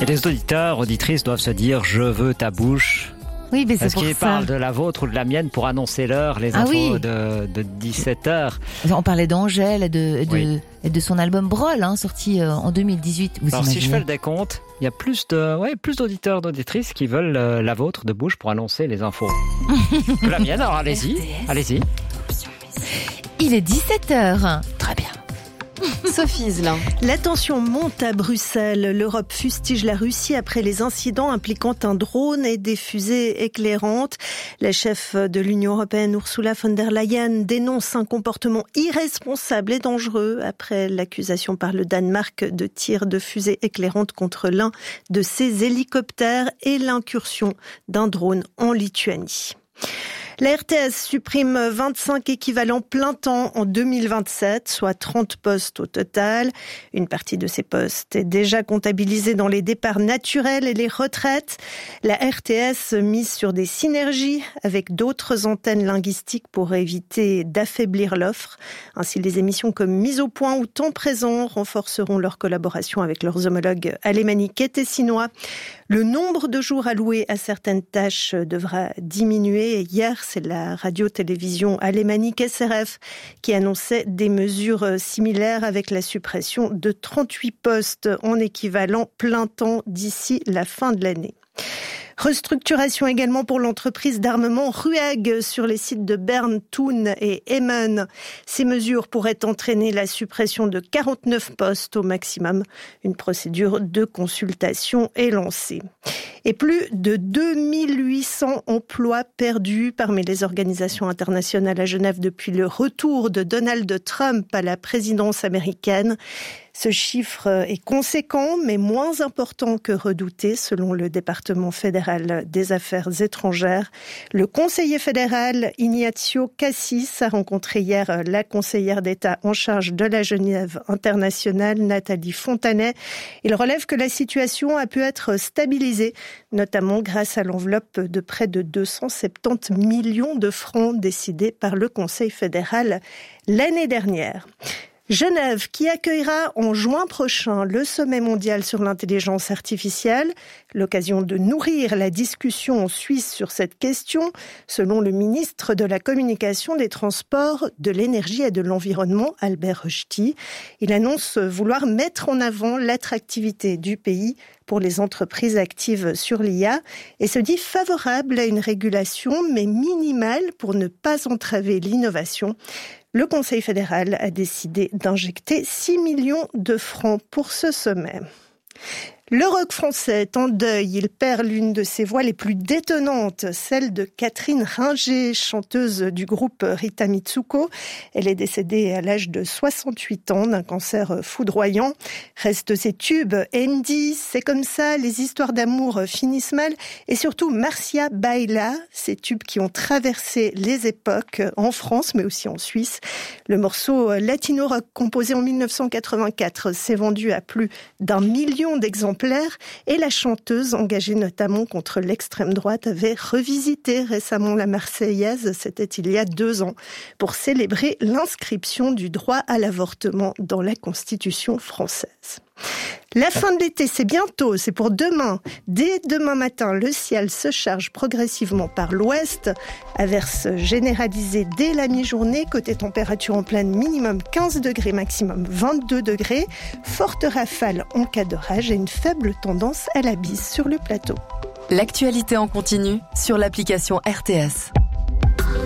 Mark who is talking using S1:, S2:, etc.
S1: Et les auditeurs, auditrices doivent se dire « je veux ta bouche ».
S2: Oui, mais c'est
S1: Est-ce
S2: pour
S1: qu'il
S2: ça.
S1: parle de la vôtre ou de la mienne pour annoncer l'heure, les infos de 17h?
S2: On parlait d'Angèle et
S1: Oui.
S2: de son album Brol, sorti en 2018. Vous
S1: Alors si je
S2: imaginez
S1: fais le décompte, il y a plus d'auditeurs, d'auditrices qui veulent la vôtre de bouche pour annoncer les infos. Que la mienne, alors allez-y.
S2: Il est 17h.
S3: Très bien. Sophie Zelin.
S4: La tension monte à Bruxelles. L'Europe fustige la Russie après les incidents impliquant un drone et des fusées éclairantes. La chef de l'Union européenne, Ursula von der Leyen, dénonce un comportement irresponsable et dangereux après l'accusation par le Danemark de tir de fusées éclairantes contre l'un de ses hélicoptères et l'incursion d'un drone en Lituanie. La RTS supprime 25 équivalents plein temps en 2027, soit 30 postes au total. Une partie de ces postes est déjà comptabilisée dans les départs naturels et les retraites. La RTS mise sur des synergies avec d'autres antennes linguistiques pour éviter d'affaiblir l'offre. Ainsi, les émissions comme Mise au point ou Temps présent renforceront leur collaboration avec leurs homologues alémaniques et tessinois. Le nombre de jours alloués à certaines tâches devra diminuer. Hier, c'est la radio-télévision alémanique SRF qui annonçait des mesures similaires avec la suppression de 38 postes en équivalent plein temps d'ici la fin de l'année. Restructuration également pour l'entreprise d'armement RUEG sur les sites de Berne, Thun et Emmen. Ces mesures pourraient entraîner la suppression de 49 postes au maximum. Une procédure de consultation est lancée. Et plus de 2800 emplois perdus parmi les organisations internationales à Genève depuis le retour de Donald Trump à la présidence américaine. Ce chiffre est conséquent, mais moins important que redouté, selon le département fédéral des affaires étrangères. Le conseiller fédéral Ignazio Cassis a rencontré hier la conseillère d'État en charge de la Genève internationale, Nathalie Fontanet. Il relève que la situation a pu être stabilisée, notamment grâce à l'enveloppe de près de 270 millions de francs décidée par le Conseil fédéral l'année dernière. Genève, qui accueillera en juin prochain le sommet mondial sur l'intelligence artificielle, l'occasion de nourrir la discussion en Suisse sur cette question, selon le ministre de la Communication, des Transports, de l'Énergie et de l'Environnement, Albert Rösti. Il annonce vouloir mettre en avant l'attractivité du pays pour les entreprises actives sur l'IA et se dit favorable à une régulation, mais minimale pour ne pas entraver l'innovation. Le Conseil fédéral a décidé d'injecter 6 millions de francs pour ce sommet. Le rock français est en deuil. Il perd l'une de ses voix les plus détonnantes, celle de Catherine Ringer, chanteuse du groupe Rita Mitsuko. Elle est décédée à l'âge de 68 ans d'un cancer foudroyant. Restent ses tubes Andy, C'est comme ça, Les histoires d'amour finissent mal et surtout Marcia Baila, ces tubes qui ont traversé les époques en France mais aussi en Suisse. Le morceau latino-rock composé en 1984 s'est vendu à plus d'1 million d'exemplaires et la chanteuse, engagée notamment contre l'extrême droite, avait revisité récemment la Marseillaise, c'était il y a 2 ans, pour célébrer l'inscription du droit à l'avortement dans la Constitution française. La fin de l'été, c'est bientôt, c'est pour demain. Dès demain matin, le ciel se charge progressivement par l'ouest. Averse généralisée dès la mi-journée. Côté température en pleine, minimum 15 degrés, maximum 22 degrés. Forte rafale en cas d'orage et une faible tendance à la bise sur le plateau.
S3: L'actualité en continu sur l'application RTS.